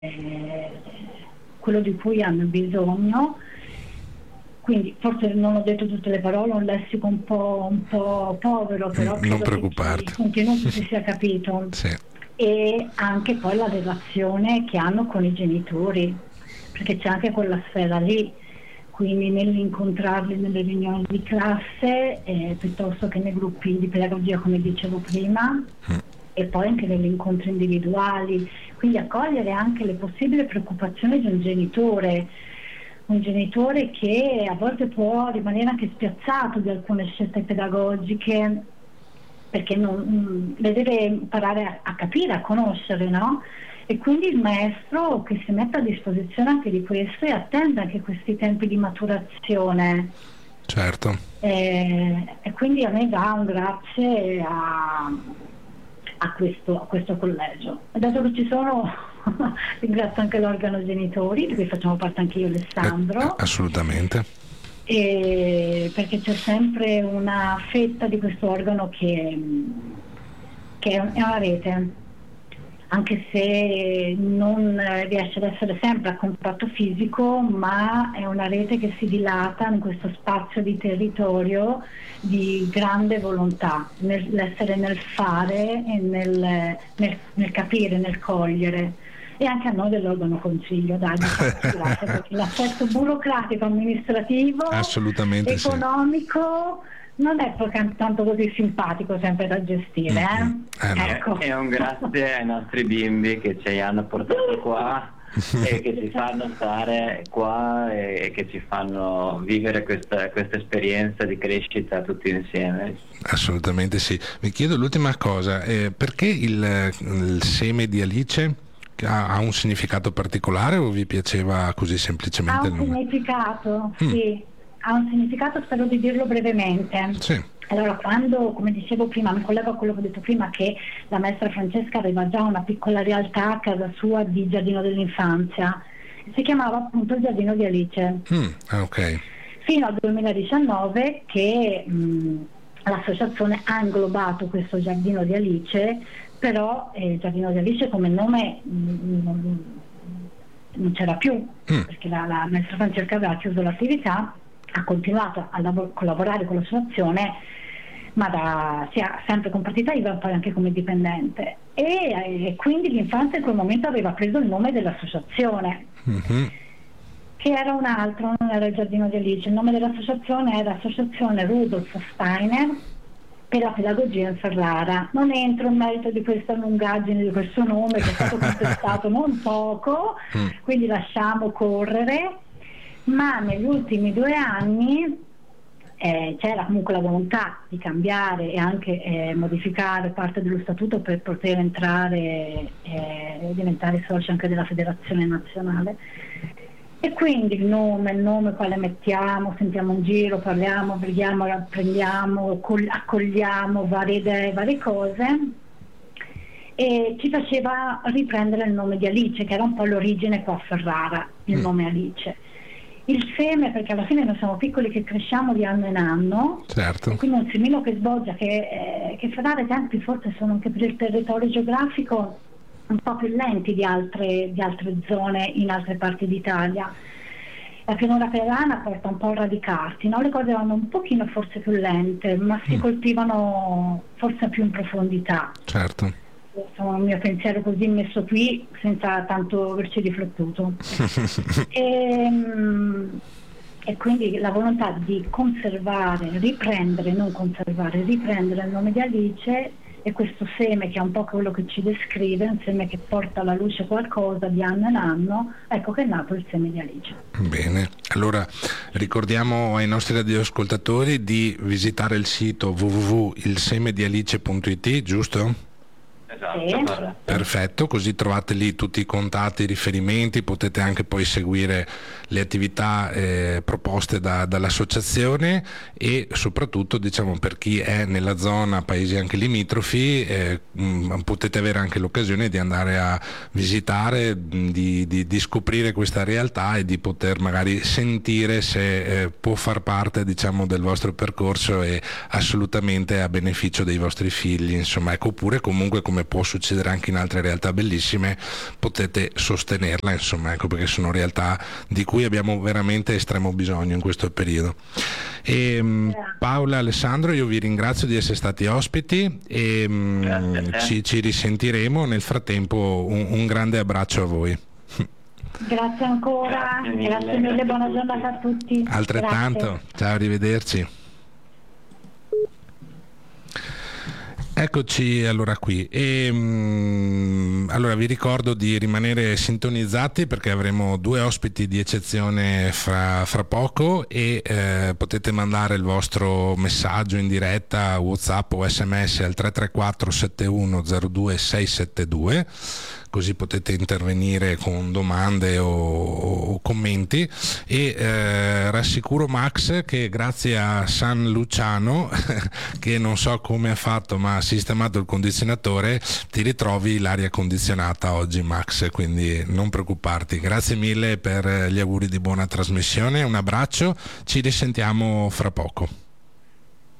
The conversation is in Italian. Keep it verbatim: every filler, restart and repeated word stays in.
quello di cui hanno bisogno. Quindi forse non ho detto tutte le parole, un lessico un po', un po' povero, però non preoccuparti, il contenuto si sia capito. Sì. E anche poi la relazione che hanno con i genitori, perché c'è anche quella sfera lì, quindi nell'incontrarli nelle riunioni di classe eh, piuttosto che nei gruppi di pedagogia, come dicevo prima, mm. e poi anche negli incontri individuali, quindi accogliere anche le possibili preoccupazioni di un genitore, un genitore che a volte può rimanere anche spiazzato di alcune scelte pedagogiche, perché non, le deve imparare a, a capire, a conoscere, no? E quindi il maestro che si metta a disposizione anche di questo e attenda anche questi tempi di maturazione. Certo. E, e quindi a me dà un grazie a, a, questo, a questo collegio. Adesso che ci sono, ringrazio anche l'organo genitori, di cui facciamo parte anche io e Alessandro. Eh, assolutamente. E perché c'è sempre una fetta di questo organo che, che è una rete, anche se non riesce ad essere sempre a contatto fisico, ma è una rete che si dilata in questo spazio di territorio di grande volontà, nell'essere nel fare e nel, nel, nel capire, nel cogliere. E anche a noi dell'organo consiglio, dai, grazie, perché l'aspetto burocratico, amministrativo, assolutamente economico, sì, non è poi tanto così simpatico sempre da gestire. Mm-hmm. Eh? Eh no. Ecco. E un grazie ai nostri bimbi che ci hanno portato qua e che ci fanno stare qua e che ci fanno vivere questa, questa esperienza di crescita tutti insieme. Assolutamente sì. Mi chiedo l'ultima cosa, eh, perché il, il seme di Alice ha, ha un significato particolare o vi piaceva così semplicemente il nome? Ha un significato, mm. sì. Ha un significato, spero di dirlo brevemente. Sì. Allora, quando, come dicevo prima, mi collego a quello che ho detto prima, che la maestra Francesca aveva già una piccola realtà a casa sua di giardino dell'infanzia, si chiamava appunto il Giardino di Alice. Mm, ok. Fino al duemiladiciannove che mh, l'associazione ha inglobato questo Giardino di Alice, però eh, il Giardino di Alice come nome mh, non, non c'era più, mm. perché la, la maestra Francesca aveva chiuso l'attività. Ha continuato a lav- collaborare con l'associazione, ma da, sia sempre con partita I V A, poi anche come dipendente, e, e quindi l'infanzia in quel momento aveva preso il nome dell'associazione, mm-hmm. che era un altro, non era il Giardino di Alice. Il nome dell'associazione era Associazione Rudolf Steiner per la pedagogia in Ferrara. Non entro in merito di questa lungaggine di questo nome, che è stato contestato non poco, mm. quindi lasciamo correre. Ma negli ultimi due anni eh, c'era comunque la volontà di cambiare e anche eh, modificare parte dello statuto per poter entrare e eh, diventare socio anche della federazione nazionale, e quindi il nome, il nome quale mettiamo, sentiamo in giro, parliamo, vediamo, apprendiamo, accogliamo varie idee, varie cose, e ci faceva riprendere il nome di Alice, che era un po' l'origine qua a Ferrara, il mm. nome Alice. Il seme, perché alla fine noi siamo piccoli che cresciamo di anno in anno, certo. e quindi un semino che sboggia, che, eh, che Ferrara i tempi forse sono anche per il territorio geografico un po' più lenti di altre, di altre zone in altre parti d'Italia. La pianura padana porta un po' a radicarsi, no? Le cose vanno un pochino forse più lente, ma si mm. coltivano forse più in profondità. Certo. Insomma, il mio pensiero così messo qui senza tanto averci riflettuto. e, e quindi la volontà di conservare, riprendere, non conservare, riprendere il nome di Alice, e questo seme che è un po' quello che ci descrive, un seme che porta alla luce qualcosa di anno in anno, ecco che è nato il seme di Alice. Bene, allora ricordiamo ai nostri radioascoltatori di visitare il sito w w w punto il seme di alice punto i t, giusto? Esatto. Sì. Perfetto, così trovate lì tutti i contatti, i riferimenti, potete anche poi seguire le attività eh, proposte da, dall'associazione, e soprattutto, diciamo, per chi è nella zona, paesi anche limitrofi, eh, mh, potete avere anche l'occasione di andare a visitare, di, di, di scoprire questa realtà e di poter magari sentire se eh, può far parte, diciamo, del vostro percorso e assolutamente a beneficio dei vostri figli, insomma, ecco, oppure comunque come può succedere anche in altre realtà bellissime, potete sostenerla, insomma, ecco, perché sono realtà di cui abbiamo veramente estremo bisogno in questo periodo. E, Paola, Alessandro, io vi ringrazio di essere stati ospiti e ci, ci risentiremo. Nel frattempo un, un grande abbraccio a voi. Grazie ancora, grazie mille, grazie mille, buona giornata a tutti. Altrettanto, grazie. Ciao, arrivederci. Eccoci allora qui e, um, allora vi ricordo di rimanere sintonizzati perché avremo due ospiti di eccezione fra, fra poco e eh, potete mandare il vostro messaggio in diretta, WhatsApp o sms al tre tre quattro sette uno zero due sei sette due, così potete intervenire con domande o, o commenti e eh, rassicuro Max che grazie a San Luciano che non so come ha fatto ma ha sistemato il condizionatore, ti ritrovi l'aria condizionata oggi Max, quindi non preoccuparti. Grazie mille per gli auguri di buona trasmissione, un abbraccio, ci risentiamo fra poco.